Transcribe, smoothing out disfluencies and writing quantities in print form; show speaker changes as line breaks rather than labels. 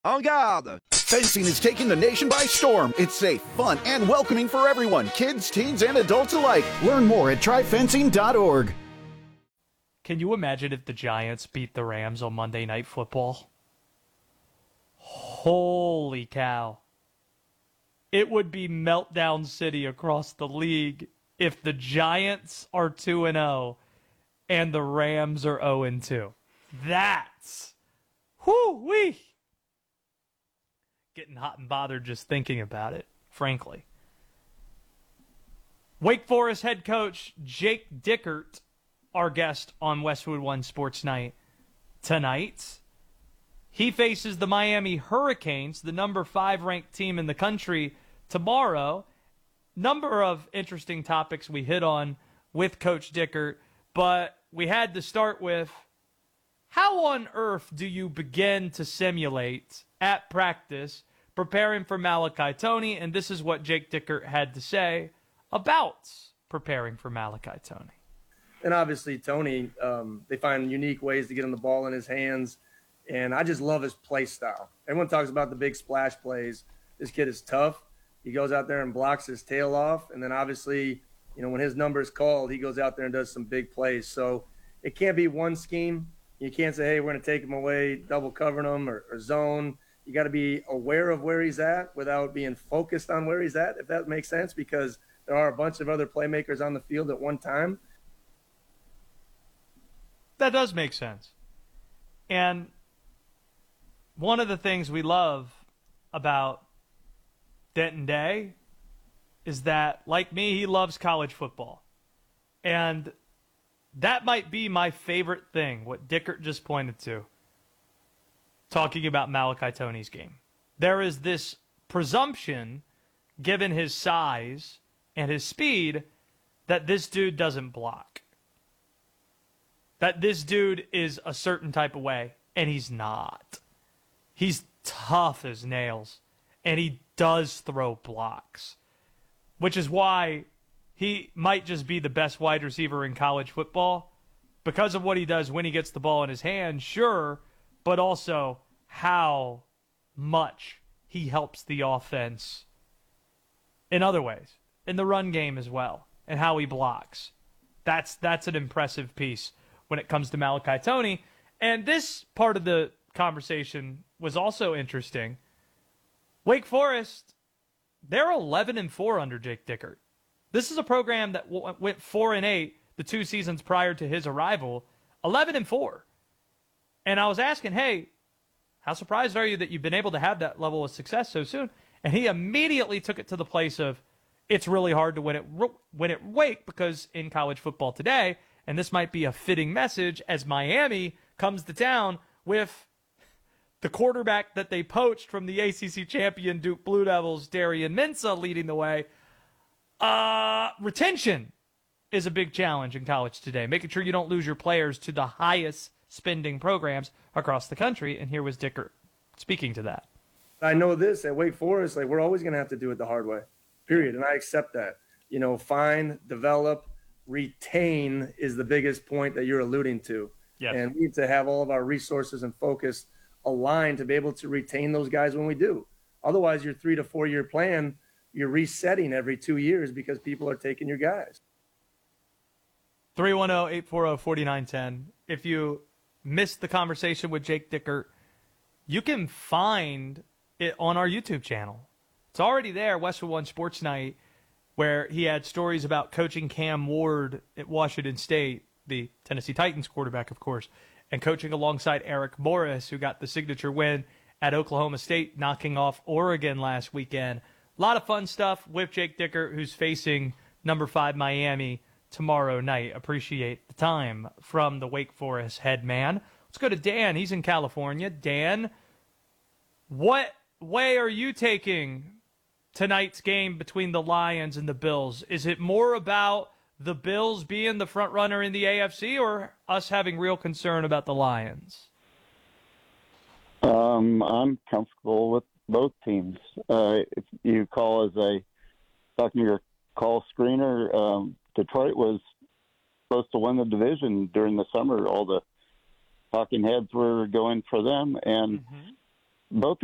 En garde! Fencing is taking the nation by storm. It's safe, fun, and welcoming for everyone, kids, teens, and adults alike. Learn more at tryfencing.org.
Can you imagine if the Giants beat the Rams on Monday Night Football? Holy cow. It would be meltdown city across the league if the Giants are 2-0 and the Rams are 0-2. That's whoo-wee. Getting hot and bothered just thinking about it, frankly. Wake Forest head coach Jake Dickert, our guest on Westwood One Sports Night tonight. He faces the Miami Hurricanes, the number 5 ranked team in the country, tomorrow. Number of interesting topics we hit on with Coach Dickert, but we had to start with, how on earth do you begin to simulate at practice preparing for Malachi Toney? And this is what Jake Dickert had to say about preparing for Malachi Toney.
And obviously Toney, they find unique ways to get him the ball in his hands, and I just love his play style. Everyone talks about the big splash plays. This kid is tough. He goes out there and blocks his tail off, and then obviously, when his number is called, he goes out there and does some big plays. So it can't be one scheme. You can't say, hey, we're going to take him away, double covering him or zone. You got to be aware of where he's at without being focused on where he's at, if that makes sense, because there are a bunch of other playmakers on the field at one time.
That does make sense. And one of the things we love about Denton Day is that, like me, he loves college football. And that might be my favorite thing, what Dickert just pointed to, talking about Malachi Toney's game. There is this presumption, given his size and his speed, that this dude doesn't block. That this dude is a certain type of way, and he's not. He's tough as nails, and he does throw blocks, which is why he might just be the best wide receiver in college football because of what he does when he gets the ball in his hand, sure, but also how much he helps the offense in other ways, in the run game as well, and how he blocks. That's an impressive piece when it comes to Malachi Toney. And this part of the conversation was also interesting. Wake Forest, they're 11-4 under Jake Dickert. This is a program that went 4-8 the 2 seasons prior to his arrival, 11-4. And I was asking, hey, how surprised are you that you've been able to have that level of success so soon? And he immediately took it to the place of, it's really hard to win at Wake, because in college football today, and this might be a fitting message as Miami comes to town with the quarterback that they poached from the ACC champion Duke Blue Devils, Darian Mensah, leading the way. Retention is a big challenge in college today, making sure you don't lose your players to the highest spending programs across the country. And here was Dickert speaking to that.
I know this at Wake Forest, we're always going to have to do it the hard way, period. And I accept that. Find, develop, retain is the biggest point that you're alluding to.
Yes.
And we need to have all of our resources and focus aligned to be able to retain those guys when we do. Otherwise, your 3 to 4 year plan, you're resetting every 2 years because people are taking your guys.
310-840-4910. If you missed the conversation with Jake Dickert, you can find it on our YouTube channel. It's already there, Westwood One Sports Night, where he had stories about coaching Cam Ward at Washington State, the Tennessee Titans quarterback, of course, and coaching alongside Eric Morris, who got the signature win at Oklahoma State, knocking off Oregon last weekend. A lot of fun stuff with Jake Dickert, who's facing number 5 Miami tomorrow night. Appreciate the time from the Wake Forest head man. Let's go to Dan. He's in California. Dan, what way are you taking tonight's game between the Lions and the Bills? Is it more about the Bills being the front runner in the AFC, or us having real concern about the Lions?
I'm comfortable with both teams. If you call as a talking to your call screener, Detroit was supposed to win the division during the summer. All the talking heads were going for them, and both